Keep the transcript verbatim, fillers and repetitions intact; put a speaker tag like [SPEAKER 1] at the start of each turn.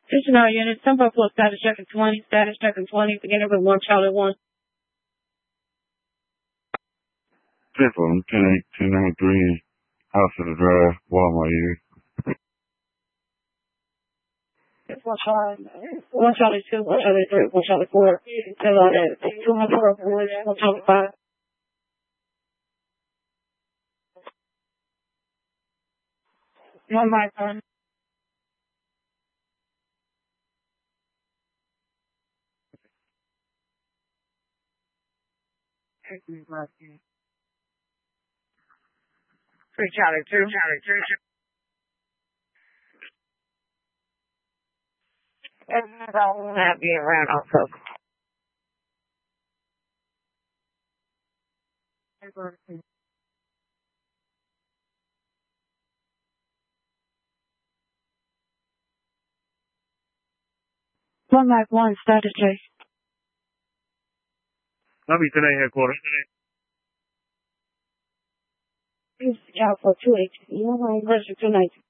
[SPEAKER 1] This is our unit. Ten four four status checking twenty. Status checking twenty. Beginning with one Charlie one.
[SPEAKER 2] ten four, ten eight, ten nine three, House of the Drive, Walmart here.
[SPEAKER 1] One Charlie, one Charlie two, one Charlie three, one Charlie four. Ten on that. Two one four, one Charlie five. One Mike one. Three Charlie two, Charlie three. And I won't have you around also. One Mike one, status check.
[SPEAKER 2] I'll be today headquarters.
[SPEAKER 1] Please out for two eight. You know, I'm registered two nights.